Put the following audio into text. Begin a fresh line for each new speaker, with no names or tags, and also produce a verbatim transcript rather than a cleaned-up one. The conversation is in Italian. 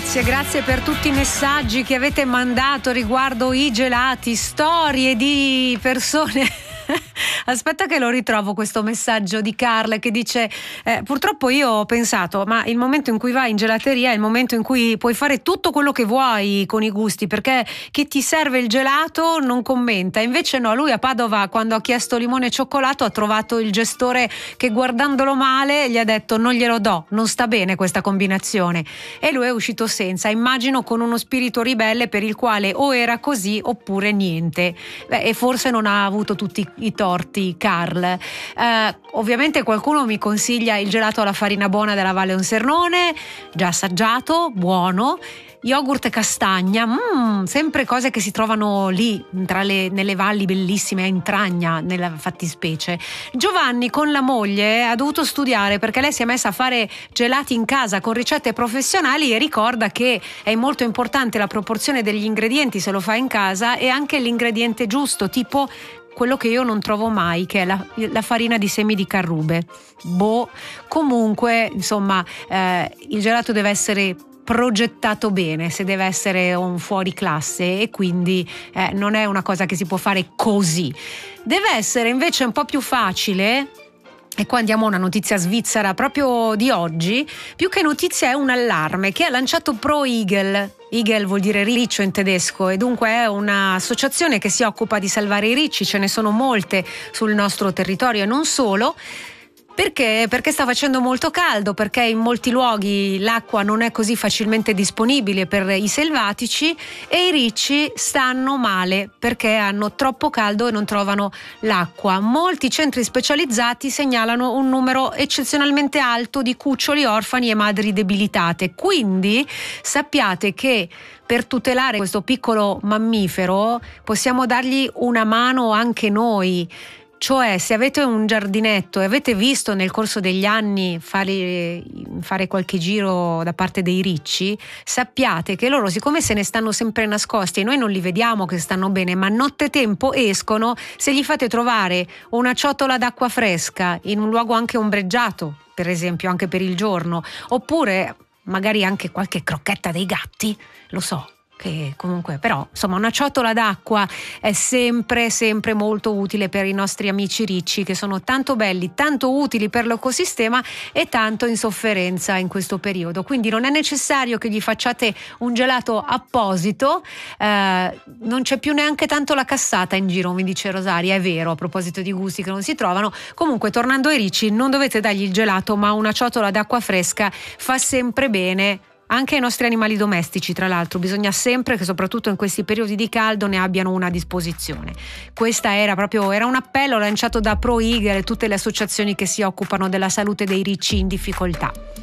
grazie, grazie per tutti i messaggi che avete mandato riguardo i gelati, storie di persone. Aspetta che lo ritrovo questo messaggio di Carla che dice eh, purtroppo io ho pensato ma il momento in cui vai in gelateria è il momento in cui puoi fare tutto quello che vuoi con i gusti, perché chi ti serve il gelato non commenta. Invece no, lui a Padova quando ha chiesto limone e cioccolato ha trovato il gestore che guardandolo male gli ha detto non glielo do, non sta bene questa combinazione, e lui è uscito senza, immagino con uno spirito ribelle per il quale o era così oppure niente. Beh, e forse non ha avuto tutti i torti Carl. Eh, ovviamente qualcuno mi consiglia il gelato alla farina buona della Valle Onsernone, già assaggiato, buono. Yogurt e castagna, mm, sempre cose che si trovano lì tra le, nelle valli bellissime, a Intragna nella fattispecie. Giovanni con la moglie ha dovuto studiare perché lei si è messa a fare gelati in casa con ricette professionali e ricorda che è molto importante la proporzione degli ingredienti se lo fa in casa e anche l'ingrediente giusto, tipo quello che io non trovo mai, che è la, la farina di semi di carrube. Boh, comunque insomma eh, il gelato deve essere progettato bene, se deve essere un fuori classe, e quindi eh, non è una cosa che si può fare così. Deve essere invece un po' più facile. E qua andiamo a una notizia svizzera proprio di oggi. Più che notizia è un allarme che ha lanciato Pro Igel. Igel vuol dire riccio in tedesco e dunque è un'associazione che si occupa di salvare i ricci. Ce ne sono molte sul nostro territorio e non solo. Perché? Perché sta facendo molto caldo, perché in molti luoghi l'acqua non è così facilmente disponibile per i selvatici e i ricci stanno male perché hanno troppo caldo e non trovano l'acqua. Molti centri specializzati segnalano un numero eccezionalmente alto di cuccioli orfani e madri debilitate. Quindi sappiate che per tutelare questo piccolo mammifero possiamo dargli una mano anche noi. Cioè, se avete un giardinetto e avete visto nel corso degli anni fare, fare qualche giro da parte dei ricci, sappiate che loro, siccome se ne stanno sempre nascosti e noi non li vediamo che stanno bene, ma nottetempo escono, se gli fate trovare una ciotola d'acqua fresca in un luogo anche ombreggiato, per esempio, anche per il giorno, oppure magari anche qualche crocchetta dei gatti, lo so, che comunque però insomma una ciotola d'acqua è sempre sempre molto utile per i nostri amici ricci, che sono tanto belli, tanto utili per l'ecosistema e tanto in sofferenza in questo periodo. Quindi non è necessario che gli facciate un gelato apposito, eh, non c'è più neanche tanto la cassata in giro, mi dice Rosaria. È vero, a proposito di gusti che non si trovano. Comunque, tornando ai ricci, non dovete dargli il gelato, ma una ciotola d'acqua fresca fa sempre bene. Anche ai nostri animali domestici, tra l'altro, bisogna sempre che soprattutto in questi periodi di caldo ne abbiano una a disposizione. Questa era proprio era un appello lanciato da Pro Igel e tutte le associazioni che si occupano della salute dei ricci in difficoltà.